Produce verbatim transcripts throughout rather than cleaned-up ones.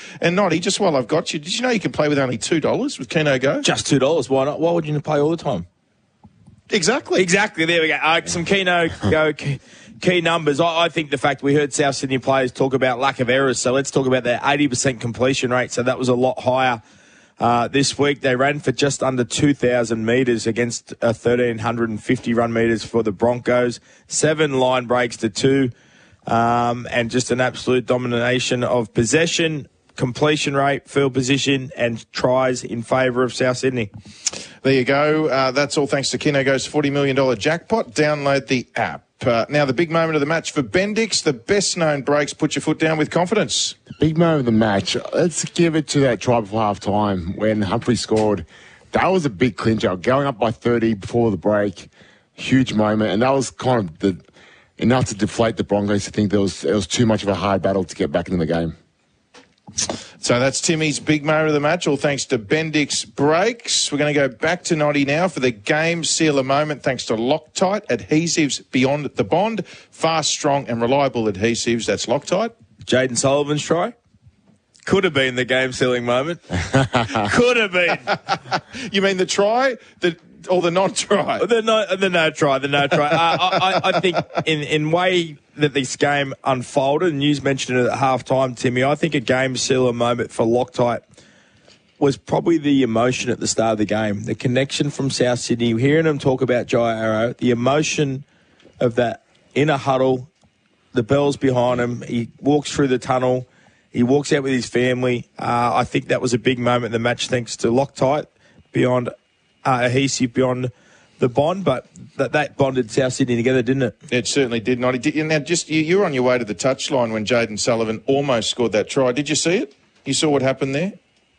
And Noddy, just while I've got you, did you know you can play with only two dollars with Keno Go? Just two dollars. Why not? Why would you play all the time? Exactly. Exactly. There we go. Uh, some Keno Go key, key numbers. I, I think the fact we heard South Sydney players talk about lack of errors, so let's talk about their eighty percent completion rate. So that was a lot higher uh, this week. They ran for just under two thousand metres against uh, one thousand three hundred fifty run metres for the Broncos. Seven line breaks to two, um, and just an absolute domination of possession, completion rate, field position, and tries in favour of South Sydney. There you go. Uh, that's all thanks to Keno Go's forty million dollars jackpot. Download the app. Uh, now, the big moment of the match for Bendix, the best-known breaks. Put your foot down with confidence. The big moment of the match, let's give it to that try before half-time when Humphrey scored. That was a big clincher, going up by thirty before the break. Huge moment, and that was kind of the enough to deflate the Broncos to think there was, it was too much of a hard battle to get back into the game. So that's Timmy's big moment of the match, all thanks to Bendix Breaks. We're going to go back to Noddy now for the game sealer moment, thanks to Loctite, adhesives beyond the bond, fast, strong and reliable adhesives. That's Loctite. Jaden Sullivan's try. Could have been the game sealing moment. Could have been. You mean the try the, or the non-try? The no, the no try, the no try. uh, I, I think in, in way that this game unfolded, and you mentioned it at half-time, Timmy, I think a game sealer moment for Loctite was probably the emotion at the start of the game. The connection from South Sydney, hearing them talk about Jai Arrow, the emotion of that in a huddle, the bells behind him, he walks through the tunnel, he walks out with his family. Uh, I think that was a big moment in the match thanks to Loctite, beyond uh, adhesive, beyond the bond, but that, that bonded South Sydney together, didn't it? It certainly did, Noddy. Did, now, just you, you were on your way to the touchline when Jaden Sullivan almost scored that try. Did you see it? You saw what happened there?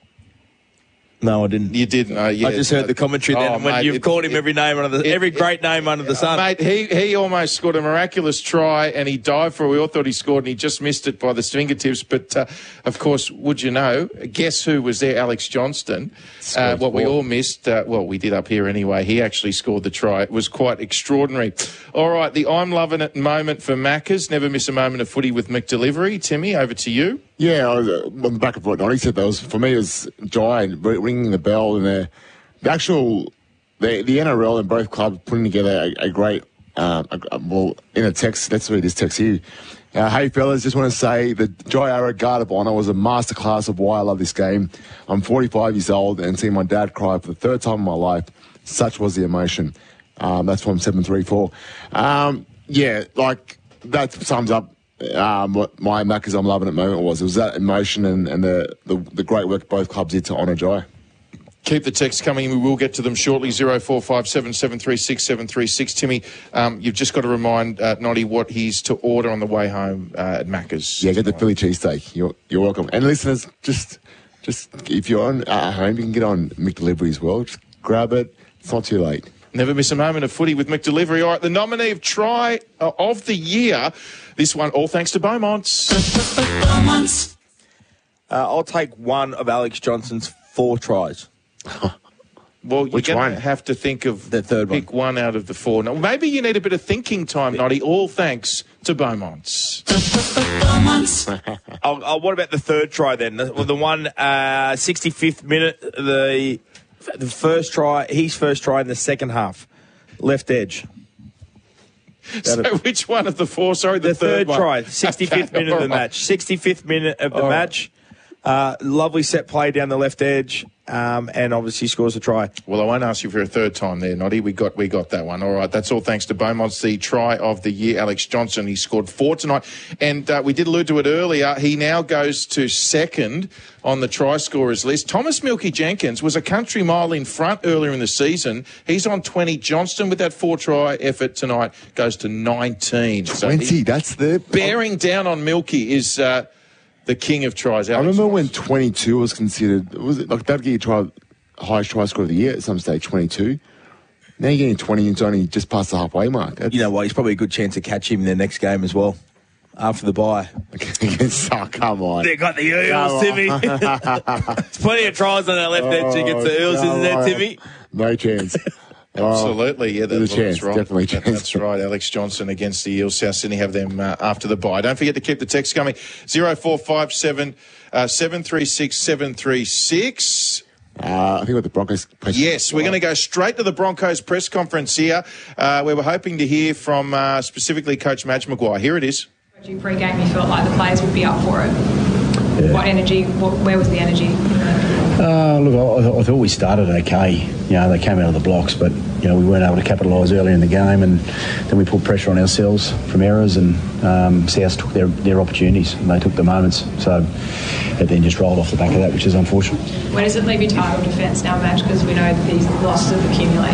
No, I didn't. You didn't. Uh, yeah. I just heard the commentary then, oh, and when mate, you've it, called him it, every name under the it, every great it, name under the sun, mate. He he almost scored a miraculous try, and he dived for it. We all thought he scored, and he just missed it by the fingertips. But uh, of course, would you know? Guess who was there? Alex Johnston. Uh, what we all missed. Uh, well, we did up here anyway. He actually scored the try. It was quite extraordinary. All right, the I'm loving it moment for Maccas. Never miss a moment of footy with McDelivery. Timmy, over to you. Yeah, I was, uh, on the back of what Noddy said, that was for me. It was Jai ringing the bell and the. The actual, the, the N R L and both clubs putting together a, a great, um, a, a, well, in a text, let's read this text here. Uh, hey, fellas, just want to say that Jai Arrow Guard of Honour was a masterclass of why I love this game. I'm forty-five years old and seeing my dad cry for the third time in my life, such was the emotion. Um, that's from seven three four. Um, yeah, like, that sums up um, what my Maccas I'm loving it moment was. It was that emotion and, and the, the, the great work both clubs did to honour Jai. Keep the text coming. We will get to them shortly. zero four five seven seven three six seven three six. Timmy, um, you've just got to remind uh, Noddy what he's to order on the way home uh, at Macca's. Yeah, get the Philly cheesesteak. You're, you're welcome. And listeners, just just if you're on uh, at home, you can get on McDelivery as well. Just grab it. It's not too late. Never miss a moment of footy with McDelivery. All right, the nominee of Try uh, of the Year. This one, all thanks to Beaumont's. Beaumont's. Uh, I'll take one of Alex Johnson's four tries. Well, you're going to have to think of the third pick one. one out of the four. Now, maybe you need a bit of thinking time, Noddy. All thanks to Beaumont's. oh, oh, what about the third try then? The, well, the one uh, sixty-fifth minute, the the first try, his first try in the second half, left edge. So a, which one of the four? Sorry, the, the third, third try, sixty-fifth minute of the match. sixty-fifth minute of the all match. Uh, lovely set play down the left edge, um, and obviously scores a try. Well, I won't ask you for a third time there, Noddy. We got we got that one. All right, that's all thanks to Beaumont's, the try of the year, Alex Johnson. He scored four tonight, and uh, we did allude to it earlier. He now goes to second on the try scorers list. Thomas Milky Jenkins was a country mile in front earlier in the season. He's on twenty. Johnston, with that four-try effort tonight, goes to nineteen. twenty, so that's the... Bearing down on Milky is... Uh, the king of tries. Alex. I remember when twenty-two was considered, was it like that'd get you try highest try score of the year at some stage, twenty-two. Now you're getting twenty and it's only just past the halfway mark. That's, you know what? He's probably a good chance to catch him in the next game as well. After the bye. Oh, come on. They've got the Eels, Timmy. There's plenty of tries on that left edge against the Eels, isn't there, Timmy? No chance. Absolutely, yeah, that, there's a well, chance, that's right. definitely a That- chance. that's right. Alex Johnson against the Eels. South Sydney have them uh, after the bye. Don't forget to keep the text coming. zero four five seven seven three six seven three six. Uh, I think with the Broncos. Yes, we're going to go straight to the Broncos press conference here, uh, where we're hoping to hear from uh, specifically Coach Madge Maguire. Here it is. Pre-game, you felt like the players would be up for it. Yeah. What energy? What, where was the energy? Uh, look, I, I thought we started okay. You know, they came out of the blocks, but you know we weren't able to capitalise early in the game, and then we put pressure on ourselves from errors, and um, South took their, their opportunities and they took the moments. So it then just rolled off the back of that, which is unfortunate. Where does it leave your title defence now, Madge? Because we know that these losses have accumulated.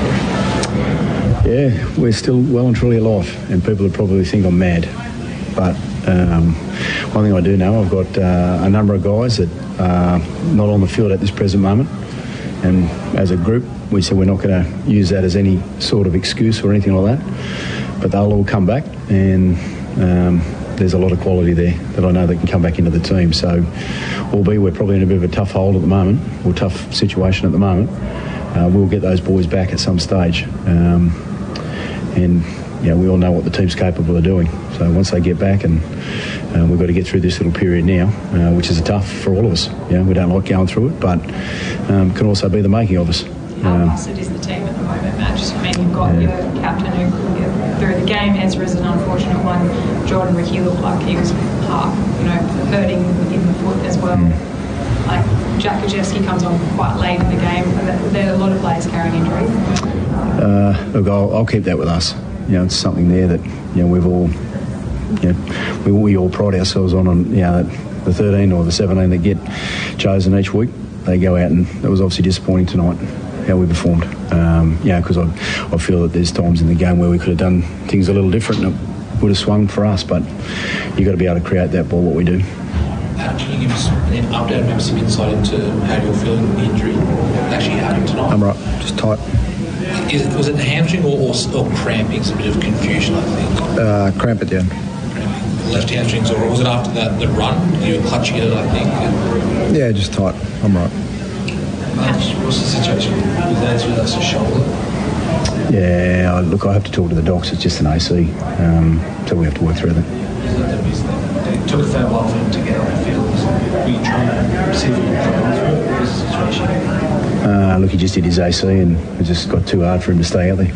Yeah, we're still well and truly alive, and people would probably think I'm mad. But um, one thing I do know, I've got uh, a number of guys that are not on the field at this present moment. And as a group, we said we're not going to use that as any sort of excuse or anything like that. But they'll all come back, and um, there's a lot of quality there that I know that can come back into the team. So, albeit we're probably in a bit of a tough hold at the moment, or tough situation at the moment, uh, we'll get those boys back at some stage. Um, and you know, we all know what the team's capable of doing. So once they get back, and uh, we've got to get through this little period now, uh, which is tough for all of us. You know, we don't like going through it, but um, can also be the making of us. How Um, busted is the team at the moment, Madge? I mean, you've got yeah. your captain who could get through the game. Ezra's an unfortunate one. Jordan Ricky looked like he was half, you know, hurting in the foot as well. Mm. Like Jack Kajewski comes on quite late in the game. There are a lot of players carrying injuries. Uh, look, I'll, I'll keep that with us. You know, it's something there that you know we've all, you know, we, we all pride ourselves on. On you know, the thirteen or the seventeen that get chosen each week, they go out, and it was obviously disappointing tonight how we performed. Um, yeah, because I, I feel that there's times in the game where we could have done things a little different, and it would have swung for us. But you got to be able to create that ball. What we do. Uh, can you give us an update, maybe some insight into how you're feeling the injury that actually happened tonight? I'm right, just tight. Is it, was it hamstring or, or, or cramping? It's a bit of confusion, I think. Uh, cramp it down. Cramping. Left hamstrings, or was it after that the run? You were clutching it, I think. And yeah, just tight. I'm right. What's the situation with that? That's a shoulder. Yeah, I, look, I have to talk to the docs. It's just an A C, um, so we have to work through that. It took a fair while for him to get on the field. Were you trying to see if you could come on through it? What was the situation? Uh, look, he just did his A C, and it just got too hard for him to stay out there.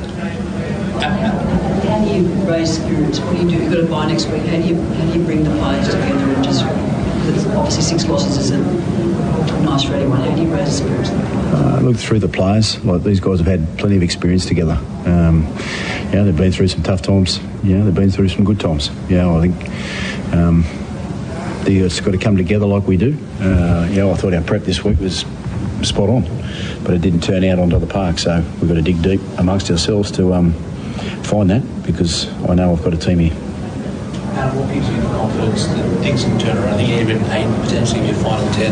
How do you raise spirits? What do you do? You've got a bye next week. How do you how do you bring the players together and just? Obviously, six losses is a nice for anyone. How do you raise the spirits? Uh, look through the players. Like these guys have had plenty of experience together. Um, you know, they've been through some tough times. You know, they've been through some good times. You know, I think um, it's got to come together like we do. Uh, you know, I thought our prep this week was spot on, but it didn't turn out onto the park. So we've got to dig deep amongst ourselves to um, find that, because I know I've got a team here. Adam, what gives you the confidence that things can turn around? I think even eight potentially be a final ten.